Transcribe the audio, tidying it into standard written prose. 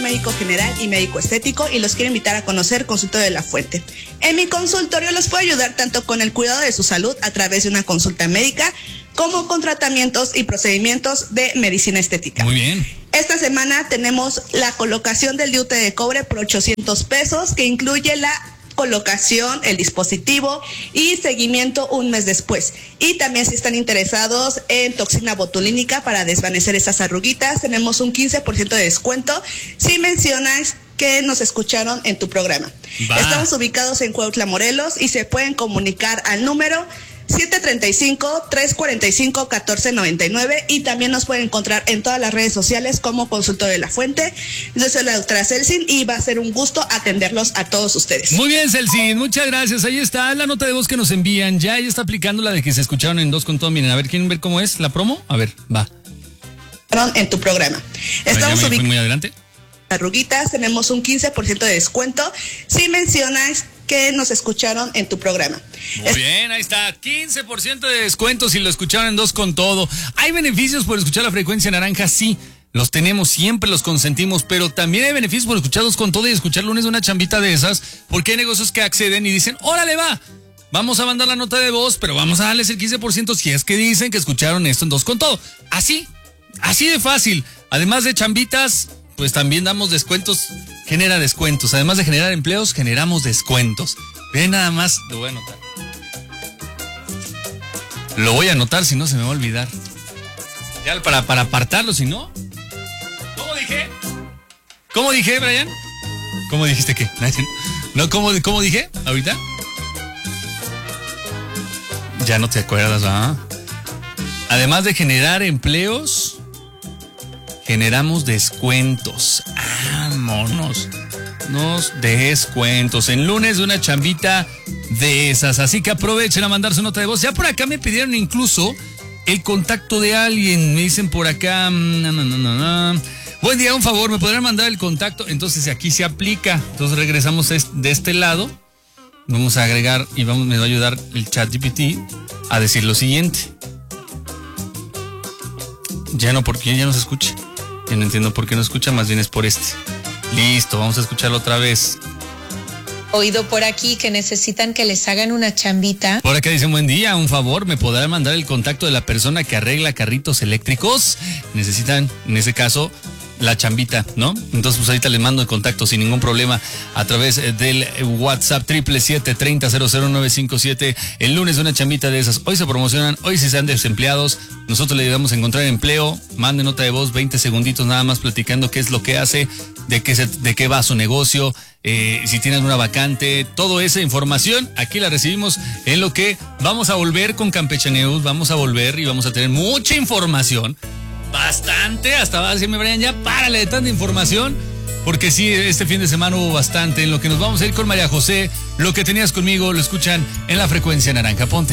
médico general y médico estético y los quiero invitar a conocer Consultorio de la Fuente. En mi consultorio los puedo ayudar tanto con el cuidado de su salud a través de una consulta médica como con tratamientos y procedimientos de medicina estética. Muy bien. Esta semana tenemos la colocación del diente de cobre por 800 pesos, que incluye la colocación, el dispositivo y seguimiento un mes después. Y también si están interesados en toxina botulínica para desvanecer esas arruguitas, tenemos un 15% de descuento si mencionas que nos escucharon en tu programa. Estamos ubicados en Cuautla, Morelos, y se pueden comunicar al número 735-345-1499 y también nos pueden encontrar en todas las redes sociales como Consultorio de la Fuente. Yo soy la doctora Celsin y va a ser un gusto atenderlos a todos ustedes. Muy bien, Celsin, muchas gracias. Ahí está la nota de voz que nos envían. Ya ella está aplicando la de que se escucharon en Dos con Todo. Miren, a ver, ¿quieren ver cómo es la promo? A ver, va. En tu programa. Estamos ubicados muy adelante. Arruguitas, tenemos un 15% de descuento si mencionas que nos escucharon en tu programa. Muy bien, ahí está, 15% de descuento si lo escucharon en Dos con Todo. ¿Hay beneficios por escuchar la frecuencia naranja? Sí, los tenemos, siempre los consentimos, pero también hay beneficios por escuchar Dos con Todo y escuchar lunes una chambita de esas, porque hay negocios que acceden y dicen, órale va, vamos a mandar la nota de voz, pero vamos a darles el 15% si es que dicen que escucharon esto en Dos con Todo. Así de fácil. Además de chambitas, pues también damos descuentos, genera descuentos. Además de generar empleos, generamos descuentos. Ven nada más, lo voy a anotar. Lo voy a anotar, si no se me va a olvidar. Ya para apartarlo, si no. ¿Cómo dije? ¿Cómo dije, Brian? ¿Cómo dijiste qué? No, ¿cómo dije ahorita? Ya no te acuerdas, ¿ah? Además de generar empleos, generamos descuentos. Vámonos. Nos descuentos. En lunes de una chambita de esas. Así que aprovechen a mandar su nota de voz. Ya por acá me pidieron incluso el contacto de alguien. Me dicen por acá. Buen día, un favor, ¿me podrían mandar el contacto? Entonces aquí se aplica. Entonces regresamos de este lado. Vamos a agregar y me va a ayudar el ChatGPT a decir lo siguiente. Ya no, porque ya no se escucha. Yo no entiendo por qué no escucha, más bien es por este. Listo, vamos a escucharlo otra vez. Oído por aquí que necesitan que les hagan una chambita. Por acá dicen, buen día, un favor, ¿me podrán mandar el contacto de la persona que arregla carritos eléctricos? Necesitan, en ese caso, la chambita, ¿no? Entonces, pues ahorita les mando el contacto sin ningún problema a través del WhatsApp 777-30-00957. El lunes una chambita de esas. Hoy se promocionan, hoy si sean desempleados, nosotros le ayudamos a encontrar empleo. Mande nota de voz, 20 segunditos nada más platicando qué es lo que hace, de qué va su negocio, si tiene alguna vacante, toda esa información aquí la recibimos en lo que vamos a volver con Campeche News. Vamos a volver y vamos a tener mucha información. Bastante, hasta va a decirme Brian, ya párale de tanta información, porque sí, este fin de semana hubo bastante. En lo que nos vamos a ir con María José, lo que tenías conmigo, lo escuchan en la frecuencia naranja. Ponte.